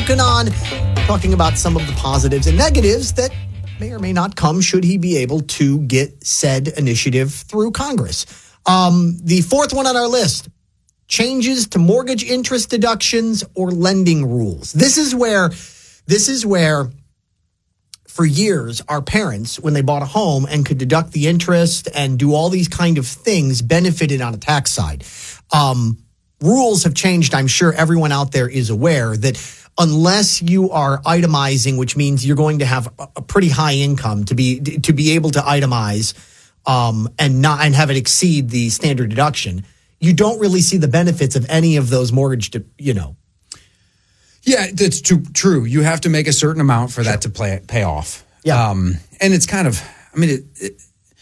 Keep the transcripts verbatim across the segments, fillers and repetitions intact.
Kukanon, talking about some of the positives and negatives that may or may not come should he be able to get said initiative through Congress. Um, the fourth one on our list, changes to mortgage interest deductions or lending rules. This is where, this is where for years, our parents, when they bought a home and could deduct the interest and do all these kind of things, benefited on a tax side. Um, rules have changed. I'm sure everyone out there is aware that unless you are itemizing, which means you're going to have a pretty high income to be to be able to itemize um, and not and have it exceed the standard deduction, you don't really see the benefits of any of those mortgage, to, you know. Yeah, that's too, true. You have to make a certain amount for sure. that to play, pay off. Yeah. Um, and it's kind of, I mean, it, it,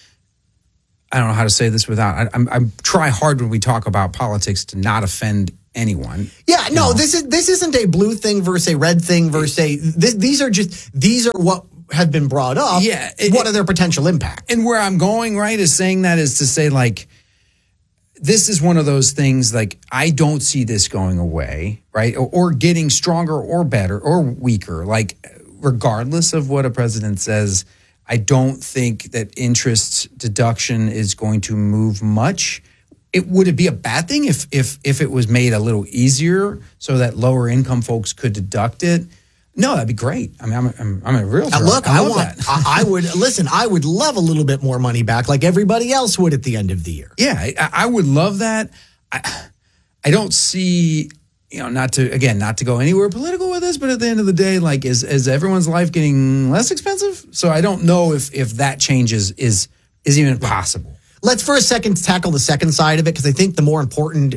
I don't know how to say this without, I, I'm, I try hard when we talk about politics to not offend anyone. Yeah, no, know. this is this isn't a blue thing versus a red thing versus a, this, these are just, these are what have been brought up. Yeah. It, what are their potential impact? And where I'm going, right, is saying that is to say, like, this is one of those things, like, I don't see this going away, right? Or, or getting stronger or better or weaker. Like, regardless of what a president says, I don't think that interest deduction is going to move much. It would it be a bad thing if if if it was made a little easier so that lower income folks could deduct it? No, that'd be great. I mean, I'm I'm, I'm a realtor. Now look, I, I, I want. that. I, I would listen. I would love a little bit more money back, like everybody else would at the end of the year. Yeah, I, I would love that. I I don't see, you know, not to again, not to go anywhere political with this, but at the end of the day, like, is is everyone's life getting less expensive? So I don't know if if that changes is is even possible. Let's for a second tackle the second side of it, because I think the more important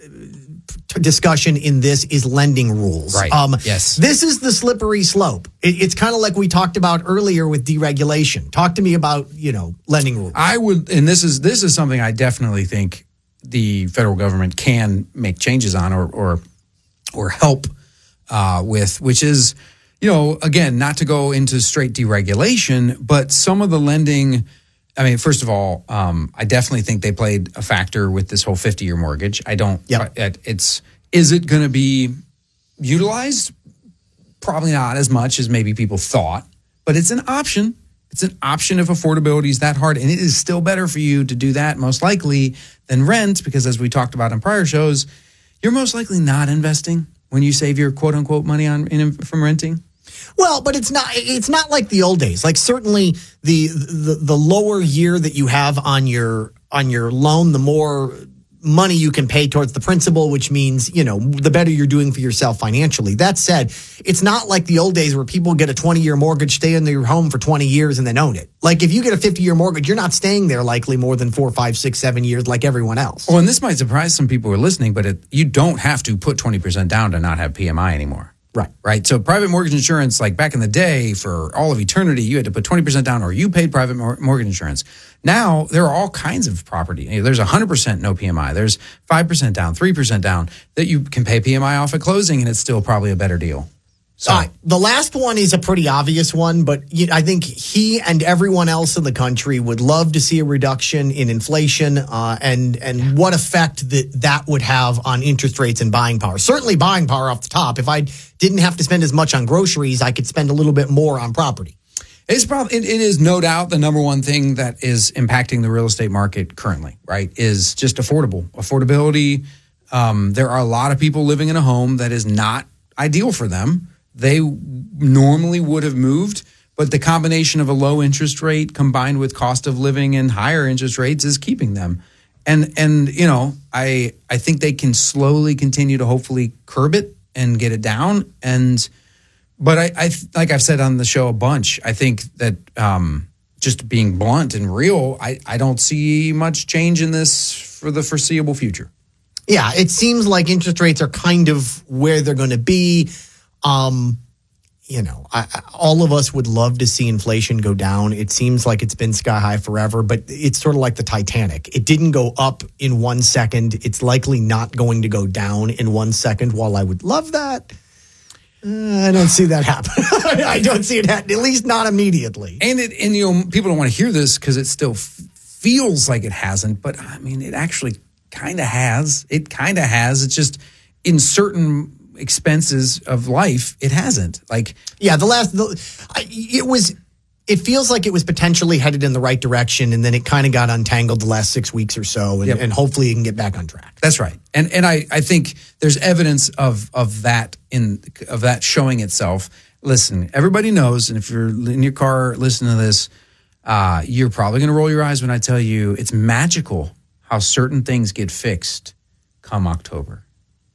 discussion in this is lending rules. Right. Um, yes. This is the slippery slope. It, it's kind of like we talked about earlier with deregulation. Talk to me about, you know, lending rules. I would, and this is this is something I definitely think the federal government can make changes on or or or help uh, with, which is, you know, again, not to go into straight deregulation, but some of the lending. I mean, first of all, um, I definitely think they played a factor with this whole fifty-year mortgage. I don't. Yep. It, it's is it going to be utilized? Probably not as much as maybe people thought, but it's an option. It's an option if affordability is that hard, and it is still better for you to do that most likely than rent, because as we talked about in prior shows, you're most likely not investing when you save your quote unquote money on in, from renting. Well, but it's not it's not like the old days. Like certainly the, the the lower year that you have on your on your loan, the more money you can pay towards the principal, which means, you know, the better you're doing for yourself financially. That said, it's not like the old days where people get a twenty-year mortgage, stay in their home for twenty years and then own it. Like if you get a fifty-year mortgage, you're not staying there likely more than four, five, six, seven years like everyone else. Well, and this might surprise some people who are listening, but it, you don't have to put twenty percent down to not have P M I anymore. Right. Right. So private mortgage insurance, like back in the day for all of eternity, you had to put twenty percent down or you paid private mor- mortgage insurance. Now there are all kinds of property. There's one hundred percent no P M I. There's five percent down, three percent down that you can pay P M I off at closing, and it's still probably a better deal. So, all right. The last one is a pretty obvious one, but I think he and everyone else in the country would love to see a reduction in inflation uh, and and what effect that that would have on interest rates and buying power. Certainly buying power off the top. If I didn't have to spend as much on groceries, I could spend a little bit more on property. It's probably, it, it is no doubt the number one thing that is impacting the real estate market currently, right, is just affordable. Affordability. Um, there are a lot of people living in a home that is not ideal for them. They normally would have moved, but the combination of a low interest rate combined with cost of living and higher interest rates is keeping them. And, and you know, I I think they can slowly continue to hopefully curb it and get it down. And but I, I like I've said on the show a bunch, I think that um, just being blunt and real, I, I don't see much change in this for the foreseeable future. Yeah, it seems like interest rates are kind of where they're going to be. Um, you know, I, I, all of us would love to see inflation go down. It seems like it's been sky high forever, but it's sort of like the Titanic. It didn't go up in one second. It's likely not going to go down in one second. While I would love that, uh, I don't see that happen. I don't see it happen, at least not immediately. And it, and you know, people don't want to hear this because it still f- feels like it hasn't, but I mean, it actually kind of has. It kind of has. It's just in certain expenses of life, it hasn't. Like, yeah, the last, the, it was, it feels like it was potentially headed in the right direction, and then it kind of got untangled the last six weeks or so, and, Yep. and hopefully it can get back on track. That's right. And and I, I think there's evidence of of that in of that showing itself. Listen, everybody knows, and if you're in your car listening to this, uh, you're probably going to roll your eyes when I tell you it's magical how certain things get fixed come October.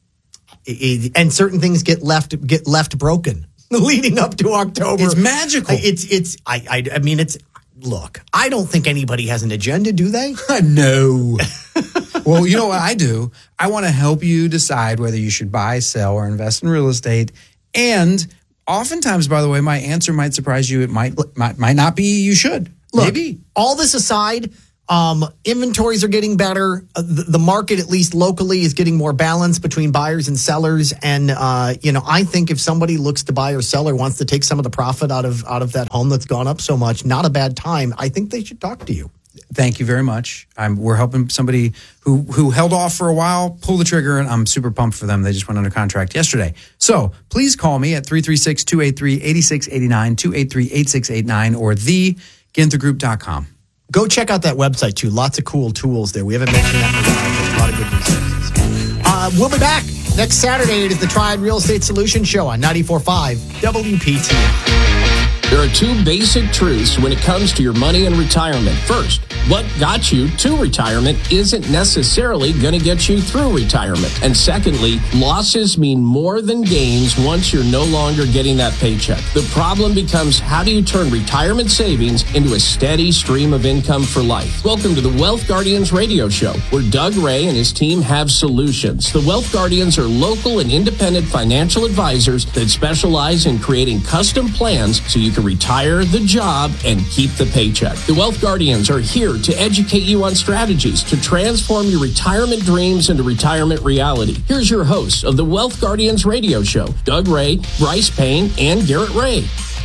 It, it, and certain things get left get left broken leading up to October. It's magical. It's it's I I, I mean it's look. I don't think anybody has an agenda, do they? No. Well, you know what I do? I want to help you decide whether you should buy, sell, or invest in real estate. And oftentimes, by the way, my answer might surprise you. It might might, might not be you should. Look, Maybe. all this aside, um, inventories are getting better. Uh, the, the market, at least locally, is getting more balanced between buyers and sellers. And, uh, you know, I think if somebody looks to buy or sell or wants to take some of the profit out of out of that home that's gone up so much, not a bad time. I think they should talk to you. Thank you very much. I'm, we're helping somebody who who held off for a while pull the trigger, and I'm super pumped for them. They just went under contract yesterday. So please call me at three three six, two eight three, eight six eight nine, two eight three, eight six eight nine, or the ginther group dot com. Go check out that website, too. Lots of cool tools there. We haven't mentioned that in a while. There's a lot of good resources. Uh, we'll be back next Saturday. It is the Triad Real Estate Solutions Show on ninety-four point five W P T I. There are two basic truths when it comes to your money and retirement. First, what got you to retirement isn't necessarily going to get you through retirement. And secondly, losses mean more than gains once you're no longer getting that paycheck. The problem becomes, how do you turn retirement savings into a steady stream of income for life? Welcome to the Wealth Guardians radio show, where Doug Ray and his team have solutions. The Wealth Guardians are local and independent financial advisors that specialize in creating custom plans so you can retire the job and keep the paycheck. The Wealth Guardians are here to educate you on strategies to transform your retirement dreams into retirement reality. Here's your hosts of the Wealth Guardians radio show, Doug Ray, Bryce Payne, and Garrett Ray.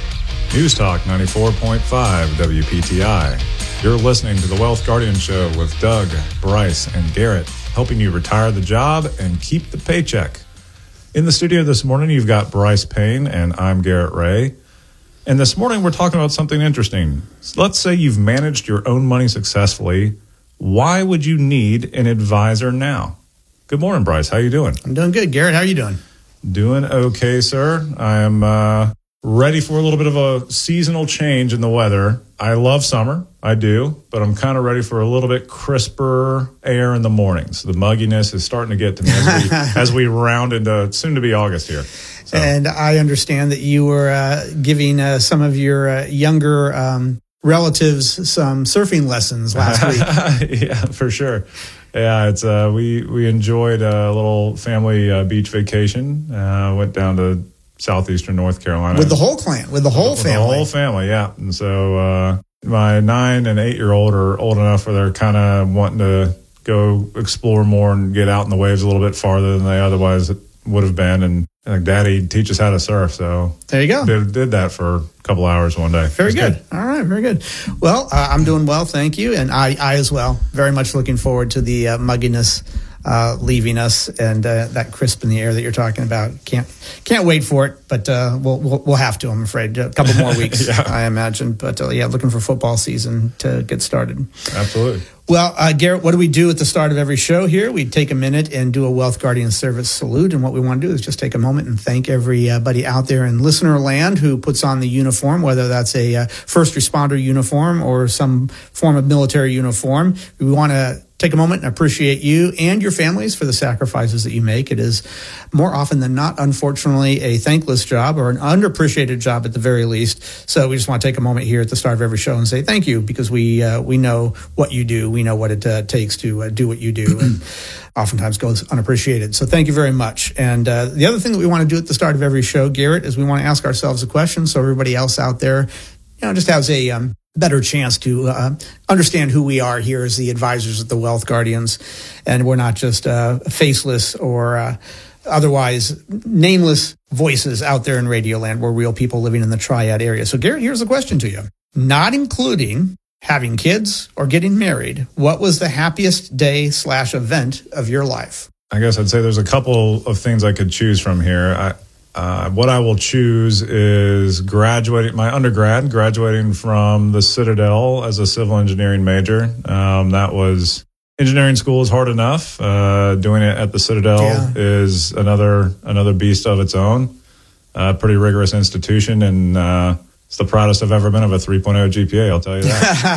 News Talk ninety-four point five W P T I. You're listening to the Wealth Guardian Show with Doug, Bryce, and Garrett, helping you retire the job and keep the paycheck. In the studio this morning, you've got Bryce Payne, and I'm Garrett Ray. And this morning, we're talking about something interesting. Let's say you've managed your own money successfully. Why would you need an advisor now? Good morning, Bryce. How you doing? I'm doing good. Garrett, how are you doing? Doing okay, sir. I am uh, ready for a little bit of a seasonal change in the weather. I love summer. I do. But I'm kind of ready for a little bit crisper air in the mornings. The mugginess is starting to get to me as we, as we round into soon to be August here. So. And I understand that you were uh, giving uh, some of your uh, younger um, relatives some surfing lessons last week. Yeah, for sure. Yeah, it's uh, we we enjoyed a little family uh, beach vacation. Uh, went down to southeastern North Carolina with the whole clan, with the whole with family, the whole family. Yeah, and so uh, my nine and eight year old are old enough where they're kind of wanting to go explore more and get out in the waves a little bit farther than they otherwise would have been. And like, Daddy, teach us how to surf. So there you go. Did, did that for a couple hours one day. Very good. good. All right, very good. Well, uh, I'm doing well, thank you, and I, I as well. Very much looking forward to the uh, mugginess uh, leaving us and uh, that crisp in the air that you're talking about. Can't can't wait for it, but uh, we'll, we'll we'll have to. I'm afraid a couple more weeks, yeah. I imagine. But uh, yeah, looking for football season to get started. Absolutely. Well, uh, Garrett, what do we do at the start of every show here? We take a minute and do a Wealth Guardian Service salute. And what we want to do is just take a moment and thank everybody out there in listener land who puts on the uniform, whether that's a uh, first responder uniform or some form of military uniform. We want to take a moment and appreciate you and your families for the sacrifices that you make. It is more often than not, unfortunately, a thankless job or an underappreciated job at the very least. So we just want to take a moment here at the start of every show and say thank you, because we uh, we know what you do. We know what it uh, takes to uh, do what you do, and oftentimes goes unappreciated. So thank you very much. And uh, the other thing that we want to do at the start of every show, Garrett, is we want to ask ourselves a question so everybody else out there, you know, just has a um, better chance to uh, understand who we are here as the advisors of the Wealth Guardians. And we're not just uh, faceless or uh, otherwise nameless voices out there in Radio Land. We're real people living in the Triad area. So, Garrett, here's a question to you. Not including having kids or getting married, what was the happiest day slash event of your life? I guess I'd say there's a couple of things I could choose from here. I, uh, what I will choose is graduating, my undergrad, graduating from the Citadel as a civil engineering major. Um, that was, engineering school is hard enough. Uh, doing it at the Citadel yeah. is another another beast of its own. Uh, pretty rigorous institution, and uh, it's the proudest I've ever been of a three point oh G P A, I'll tell you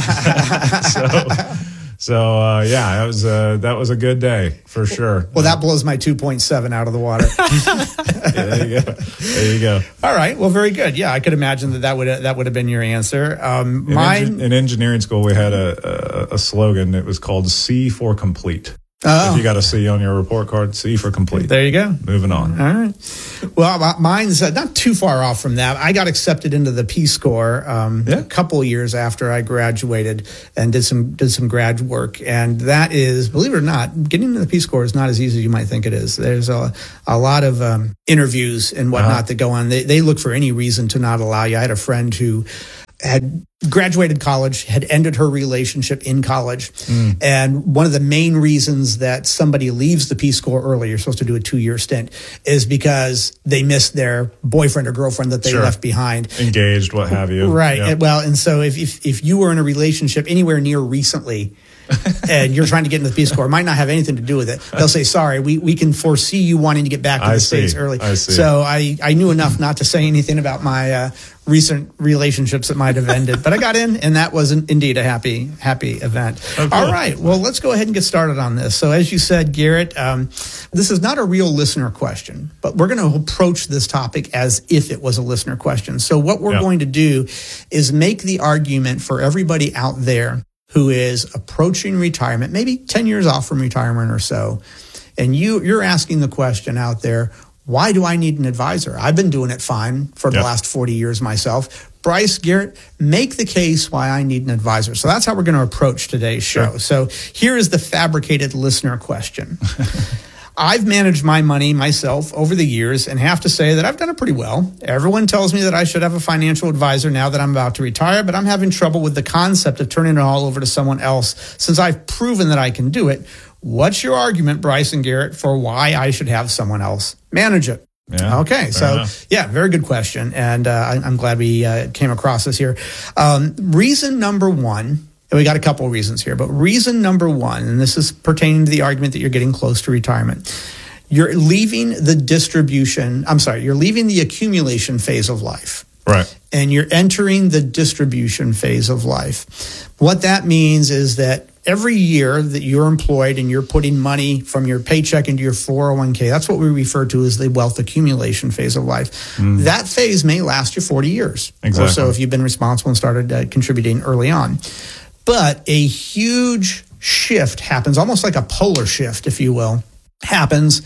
that. so, so uh, yeah, that was a, that was a good day for sure. Well, that blows my two point seven out of the water. Yeah, there you go. There you go. All right. Well, very good. Yeah, I could imagine that that would that would have been your answer. Um, in, mine engi- in engineering school, we had a, a, a slogan. It was called C for complete. Oh. If you got a C on your report card, C for complete. There you go. Moving on. All right. Well, mine's uh, not too far off from that. I got accepted into the Peace Corps um, yeah. a couple years after I graduated and did some did some grad work. And that is, believe it or not, getting into the Peace Corps is not as easy as you might think it is. There's a, a lot of um, interviews and whatnot uh-huh. that go on. They, they look for any reason to not allow you. I had a friend who had graduated college, had ended her relationship in college. Mm. And one of the main reasons that somebody leaves the Peace Corps early, you're supposed to do a two-year stint, is because they missed their boyfriend or girlfriend that they sure. left behind. Engaged, what have you. Right. Yep. And, well, and so if, if, if you were in a relationship anywhere near recently, and you're trying to get into the Peace Corps, it might not have anything to do with it. They'll say, sorry, we, we can foresee you wanting to get back to I the see. States early. I see. So I, I knew enough not to say anything about my uh, recent relationships that might have ended. But I got in, and that was an, indeed a happy, happy event. Oh, cool. All right. Well, let's go ahead and get started on this. So as you said, Garrett, um, this is not a real listener question, but we're going to approach this topic as if it was a listener question. So what we're yep. going to do is make the argument for everybody out there who is approaching retirement, maybe ten years off from retirement or so, and you, you're asking the question out there, why do I need an advisor? I've been doing it fine for the yep. last forty years myself. Bryce, Garrett, make the case why I need an advisor. So that's how we're going to approach today's show. Sure. So here is the fabricated listener question. I've managed my money myself over the years and have to say that I've done it pretty well. Everyone tells me that I should have a financial advisor now that I'm about to retire, but I'm having trouble with the concept of turning it all over to someone else since I've proven that I can do it. What's your argument, Bryce and Garrett, for why I should have someone else manage it? Yeah, okay, so enough. yeah, very good question, and uh, I, I'm glad we uh, came across this here. Um, reason number one, and we got a couple of reasons here, but reason number one, and this is pertaining to the argument that you're getting close to retirement. You're leaving the distribution, I'm sorry, you're leaving the accumulation phase of life. Right. And you're entering the distribution phase of life. What that means is that every year that you're employed and you're putting money from your paycheck into your four oh one k, that's what we refer to as the wealth accumulation phase of life. Mm. That phase may last you forty years. Exactly. Or so if you've been responsible and started uh, contributing early on. But a huge shift happens, almost like a polar shift, if you will, happens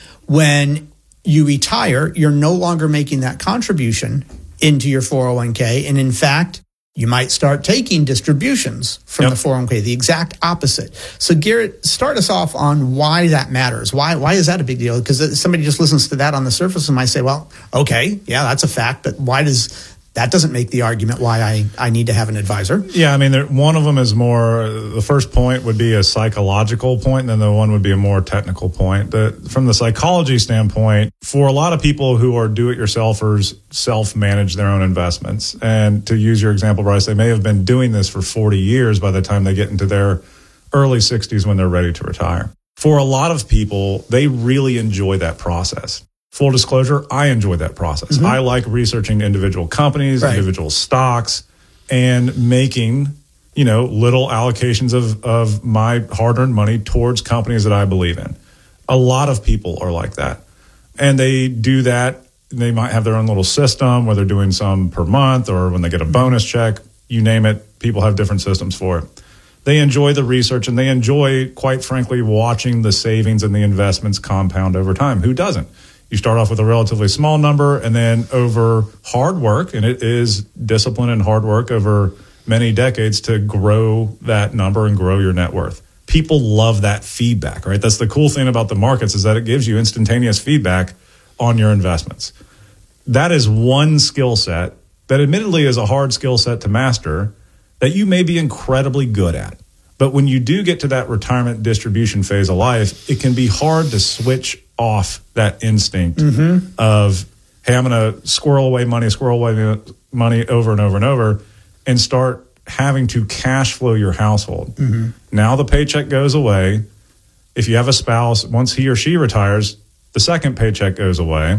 when you retire. You're no longer making that contribution into your four oh one k. And in fact, you might start taking distributions from yep. the four oh one k, the exact opposite. So Garrett, start us off on why that matters. Why why is that a big deal? Because somebody just listens to that on the surface and might say, well, okay, yeah, that's a fact, but why does that doesn't make the argument why I, I need to have an advisor? Yeah, I mean, there, one of them is more, the first point would be a psychological point, and then the one would be a more technical point. The, from the psychology standpoint, for a lot of people who are do-it-yourselfers, self-manage their own investments. And to use your example, Bryce, they may have been doing this for forty years by the time they get into their early sixties when they're ready to retire. For a lot of people, they really enjoy that process. Full disclosure, I enjoy that process. Mm-hmm. I like researching individual companies, right. individual stocks, and making, you know, little allocations of, of my hard-earned money towards companies that I believe in. A lot of people are like that. And they do that. They might have their own little system where they're doing some per month or when they get a bonus check, you name it, people have different systems for it. They enjoy the research and they enjoy, quite frankly, watching the savings and the investments compound over time. Who doesn't? You start off with a relatively small number, and then over hard work, and it is discipline and hard work over many decades to grow that number and grow your net worth. People love that feedback, right? That's the cool thing about the markets, is that it gives you instantaneous feedback on your investments. That is one skill set that admittedly is a hard skill set to master that you may be incredibly good at. But when you do get to that retirement distribution phase of life, it can be hard to switch off that instinct mm-hmm. of, hey, I'm going to squirrel away money, squirrel away money over and over and over, and start having to cash flow your household. Mm-hmm. Now the paycheck goes away. If you have a spouse, once he or she retires, the second paycheck goes away.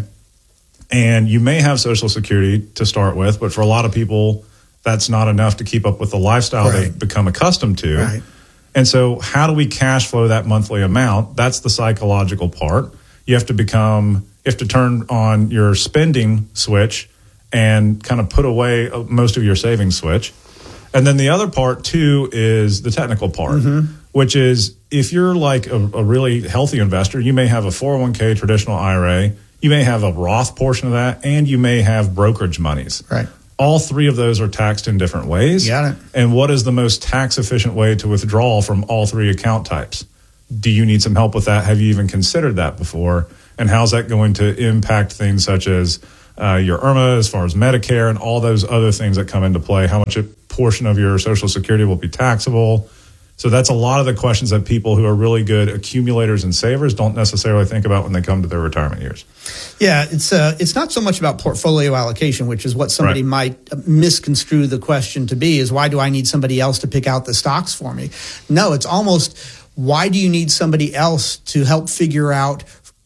And you may have Social Security to start with, but for a lot of people, that's not enough to keep up with the lifestyle right. they've become accustomed to. Right. And so how do we cash flow that monthly amount? That's the psychological part. You have to become, you have to turn on your spending switch and kind of put away most of your savings switch. And then the other part, too, is the technical part, mm-hmm. which is if you're like a, a really healthy investor, you may have a four oh one k traditional I R A, you may have a Roth portion of that, and you may have brokerage monies. Right. All three of those are taxed in different ways. Got it. And what is the most tax efficient way to withdraw from all three account types? Do you need some help with that? Have you even considered that before? And how's that going to impact things such as uh, your I R M A, as far as Medicare, and all those other things that come into play? How much a portion of your Social Security will be taxable? So that's a lot of the questions that people who are really good accumulators and savers don't necessarily think about when they come to their retirement years. Yeah, it's uh, it's not so much about portfolio allocation, which is what somebody right. might misconstrue the question to be, is why do I need somebody else to pick out the stocks for me? No, it's almost why do you need somebody else to help figure out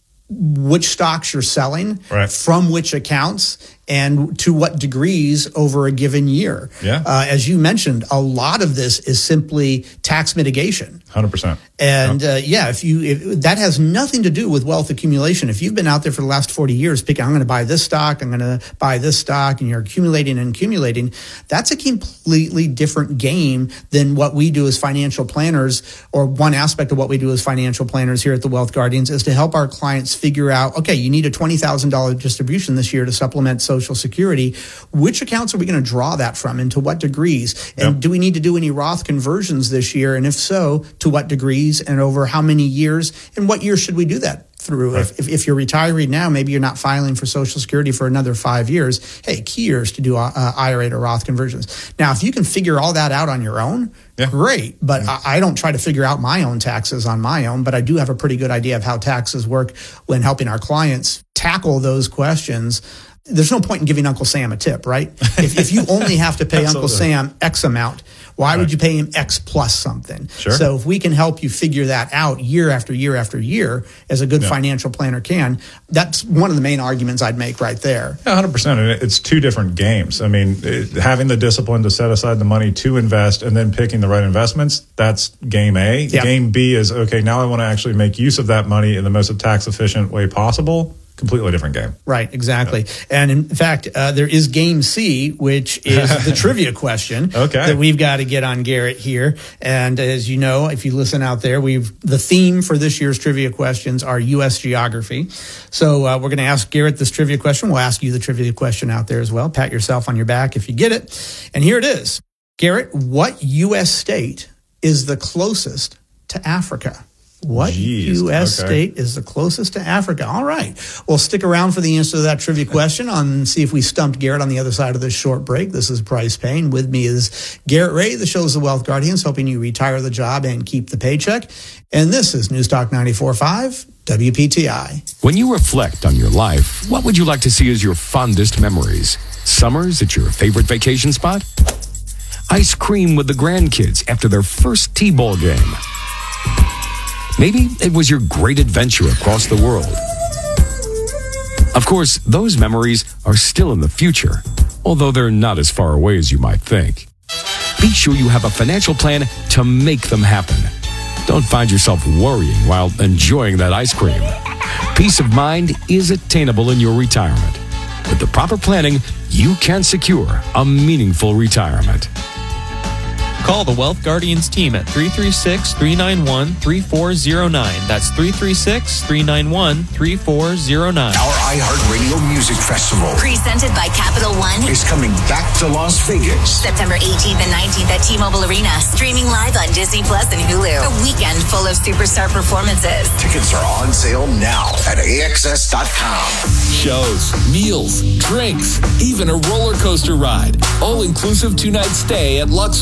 which stocks you're selling, right. from which accounts, and to what degrees over a given year. Yeah. Uh, as you mentioned, a lot of this is simply tax mitigation. one hundred percent. And yep. uh, yeah, if you if, that has nothing to do with wealth accumulation. If you've been out there for the last forty years picking, I'm going to buy this stock, I'm going to buy this stock, and you're accumulating and accumulating, that's a completely different game than what we do as financial planners, or one aspect of what we do as financial planners here at the Wealth Guardians is to help our clients figure out, okay, you need a twenty thousand dollars distribution this year to supplement Social Security. Which accounts are we going to draw that from, and to what degrees? And yep. do we need to do any Roth conversions this year? And if so, to what degrees and over how many years? And what year should we do that through? Right. If, if, if you're retiring now, maybe you're not filing for Social Security for another five years. Hey, key years to do uh, I R A to Roth conversions. Now, if you can figure all that out on your own, yeah. great. But yeah. I, I don't try to figure out my own taxes on my own, but I do have a pretty good idea of how taxes work when helping our clients tackle those questions. There's no point in giving Uncle Sam a tip, right? If, if you only have to pay Uncle Sam X amount, why right. would you pay him X plus something? Sure. So if we can help you figure that out year after year after year, as a good yeah. financial planner can, that's one of the main arguments I'd make right there. Yeah, one hundred percent. And it's two different games. I mean, it, having the discipline to set aside the money to invest and then picking the right investments, that's game A. Yeah. Game B is, okay, now I want to actually make use of that money in the most tax efficient way possible. Completely different game. Right, exactly. Yeah. And in fact, uh, there is game C, which is the trivia question okay. that we've got to get on Garrett here. And as you know, if you listen out there, we've the theme for this year's trivia questions are U S geography. So uh, we're going to ask Garrett this trivia question. We'll ask you the trivia question out there as well. Pat yourself on your back if you get it. And here it is. Garrett, what U S state is the closest to Africa? What Jeez, U S okay. state is the closest to Africa? All right. Well, stick around for the answer to that trivia question and see if we stumped Garrett on the other side of this short break. This is Bryce Payne. With me is Garrett Ray. The show is The Wealth Guardians, helping you retire the job and keep the paycheck. And this is News Talk ninety-four point five W P T I. When you reflect on your life, what would you like to see as your fondest memories? Summers at your favorite vacation spot? Ice cream with the grandkids after their first T-ball game? Maybe it was your great adventure across the world. Of course, those memories are still in the future, although they're not as far away as you might think. Be sure you have a financial plan to make them happen. Don't find yourself worrying while enjoying that ice cream. Peace of mind is attainable in your retirement. With the proper planning, you can secure a meaningful retirement. Call the Wealth Guardians team at three three six, three nine one, three four zero nine. That's three three six, three nine one, three four zero nine. Our iHeartRadio Music Festival, presented by Capital One, is coming back to Las Vegas. September eighteenth and nineteenth at T-Mobile Arena. Streaming live on Disney Plus and Hulu. A weekend full of superstar performances. Tickets are on sale now at A X S dot com. Shows, meals, drinks, even a roller coaster ride. All inclusive two-night stay at Luxor or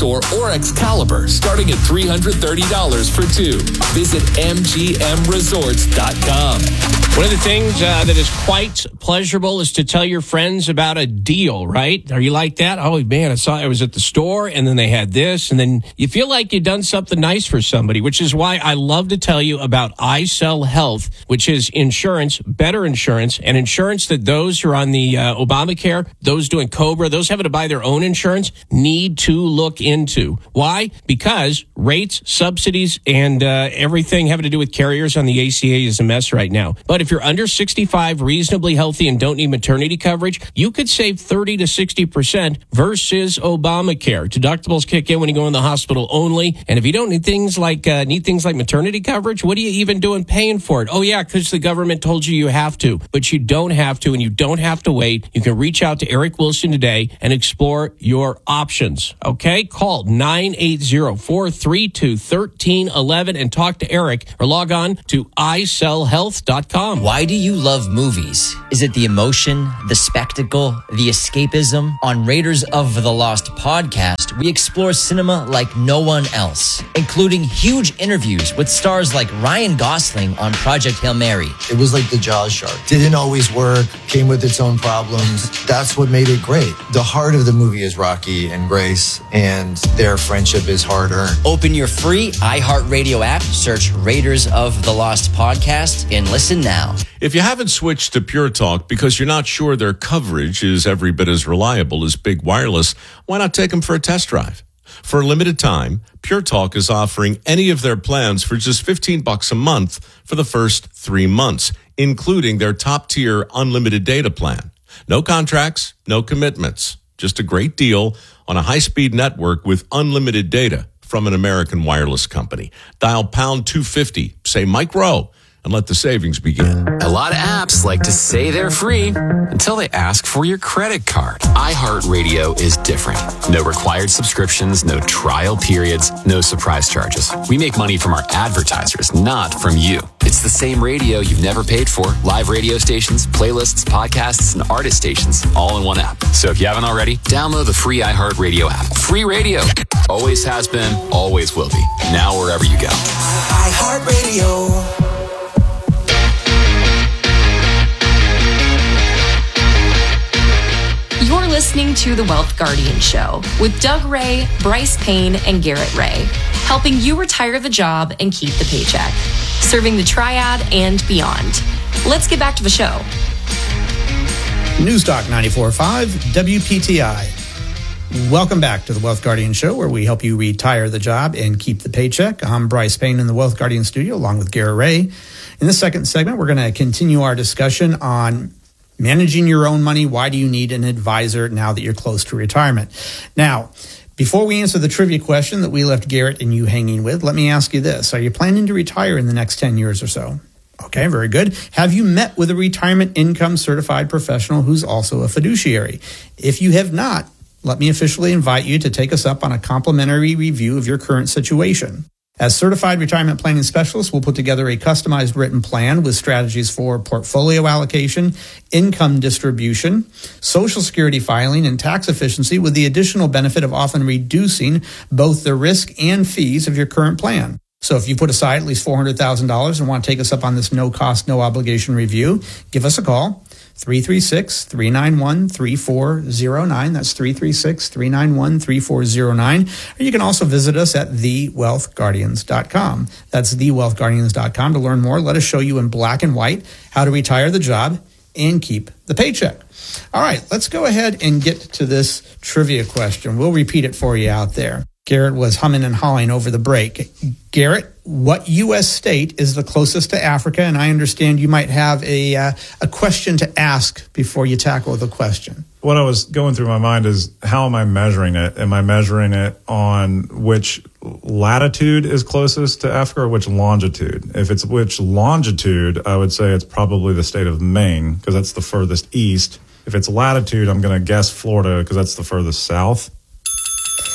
or Excalibur, starting at three hundred thirty dollars for two. Visit M G M resorts dot com. One of the things uh, that is quite pleasurable is to tell your friends about a deal, right? Are you like that? Oh, man, I saw I was at the store, and then they had this, and then you feel like you've done something nice for somebody, which is why I love to tell you about iSell Health, which is insurance, better insurance, and insurance that those who are on the uh, Obamacare, those doing COBRA, those having to buy their own insurance, need to look into. Why? Because rates, subsidies, and uh, everything having to do with carriers on the A C A is a mess right now. But if you're under sixty-five, reasonably healthy, and don't need maternity coverage, you could save thirty to sixty percent versus Obamacare. Deductibles kick in when you go in the hospital only. And if you don't need things like uh, need things like maternity coverage, what are you even doing paying for it? Oh, yeah, because the government told you you have to. But you don't have to, and you don't have to wait. You can reach out to Eric Wilson today and explore your options. Okay? Call nine eight zero, four three two, one three one one and talk to Eric, or log on to i sell health dot com. Why do you love movies? Is it the emotion, the spectacle, the escapism? On Raiders of the Lost podcast, we explore cinema like no one else, including huge interviews with stars like Ryan Gosling on Project Hail Mary. It was like the Jaws shark. Didn't always work, came with its own problems. That's what made it great. The heart of the movie is Rocky and Grace, and their friendship is hard-earned. Open your free iHeartRadio app, search Raiders of the Lost podcast, and listen now. If you haven't switched to Pure Talk because you're not sure their coverage is every bit as reliable as Big Wireless, why not take them for a test drive? For a limited time, Pure Talk is offering any of their plans for just fifteen bucks a month for the first three months, including their top-tier unlimited data plan. No contracts, no commitments, just a great deal on a high-speed network with unlimited data from an American wireless company. Dial pound two fifty, say Mike Rowe, and let the savings begin. A lot of apps like to say they're free until they ask for your credit card. iHeartRadio is different. No required subscriptions, no trial periods, no surprise charges. We make money from our advertisers, not from you. It's the same radio you've never paid for. Live radio stations, playlists, podcasts, and artist stations all in one app. So if you haven't already, download the free iHeartRadio app. Free radio. Always has been, always will be. Now wherever you go. iHeartRadio. You're listening to The Wealth Guardian Show with Doug Ray, Bryce Payne, and Garrett Ray, helping you retire the job and keep the paycheck, serving the triad and beyond. Let's get back to the show. News Talk ninety-four point five W P T I. Welcome back to The Wealth Guardian Show, where we help you retire the job and keep the paycheck. I'm Bryce Payne in the Wealth Guardian studio, along with Garrett Ray. In this second segment, we're going to continue our discussion on managing your own money. Why do you need an advisor now that you're close to retirement? Now, before we answer the trivia question that we left Garrett and you hanging with, let me ask you this. Are you planning to retire in the next ten years or so? Okay, very good. Have you met with a retirement income certified professional who's also a fiduciary? If you have not, let me officially invite you to take us up on a complimentary review of your current situation. As certified retirement planning specialists, we'll put together a customized written plan with strategies for portfolio allocation, income distribution, Social Security filing, and tax efficiency, with the additional benefit of often reducing both the risk and fees of your current plan. So if you put aside at least four hundred thousand dollars and want to take us up on this no-cost, no-obligation review, give us a call. three three six, three nine one, three four zero nine. That's three three six, three nine one, three four zero nine. Or you can also visit us at the wealth guardians dot com. That's the wealth guardians dot com to learn more. Let us show you in black and white how to retire the job and keep the paycheck. All right, let's go ahead and get to this trivia question. We'll repeat it for you out there. Garrett was humming and hawing over the break. Garrett, what U S state is the closest to Africa? And I understand you might have a uh, a question to ask before you tackle the question. What I was going through my mind is, how am I measuring it? Am I measuring it on which latitude is closest to Africa or which longitude? If it's which longitude, I would say it's probably the state of Maine, because that's the furthest east. If it's latitude, I'm going to guess Florida, because that's the furthest south.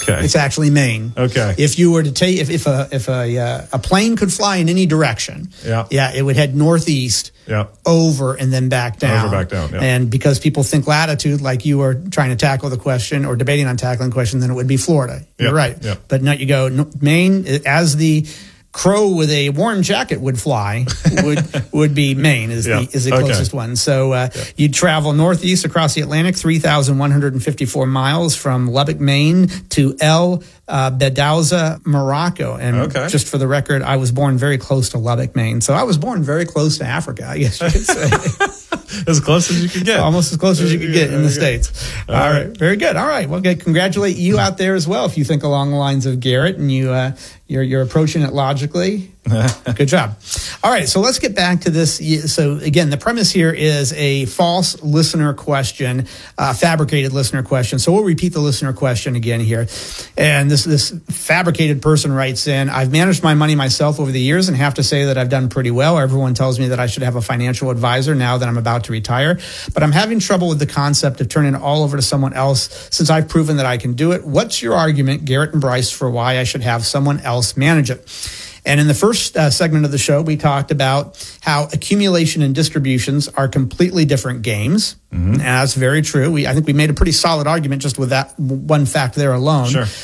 Okay. It's actually Maine. Okay. If you were to take, if, if a if a uh, a plane could fly in any direction, Yeah. yeah, it would head northeast, Yeah. over and then back down. Over, back down, yeah. And because people think latitude, like you were trying to tackle the question or debating on tackling the question, then it would be Florida. You're Yeah, right. yeah. But no, you go no, Maine as the crow with a warm jacket would fly would would be Maine is Yeah. the is the Okay. closest one. So uh, you'd travel northeast across the Atlantic, three thousand one hundred fifty-four miles from Lubbock, Maine to El uh, Bedauza, Morocco. And Okay. just for the record, I was born very close to Lubbock, Maine. So I was born very close to Africa, I guess you could say. As close as you could get. Almost as close as you could get in the States. All All right. right. Very good. All right. Well, good. Congratulate you out there as well if you think along the lines of Garrett and you, uh, you're, you're approaching it logically. Good job. All right. So let's get back to this. So again, the premise here is a false listener question, uh, fabricated listener question. So we'll repeat the listener question again here. And this, this fabricated person writes in, I've managed my money myself over the years and have to say that I've done pretty well. Everyone tells me that I should have a financial advisor now that I'm about to retire, but I'm having trouble with the concept of turning it all over to someone else since I've proven that I can do it. What's your argument, Garrett and Bryce, for why I should have someone else manage it? And in the first uh, segment of the show, we talked about how accumulation and distributions are completely different games. Mm-hmm. And that's very true. We, I think we made a pretty solid argument just with that one fact there alone. Sure.